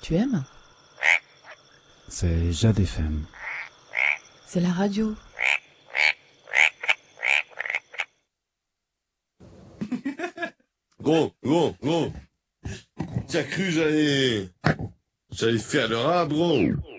Tu aimes? C'est Jade FM. C'est la radio. Gros. T'as cru j'allais faire le rap, gros?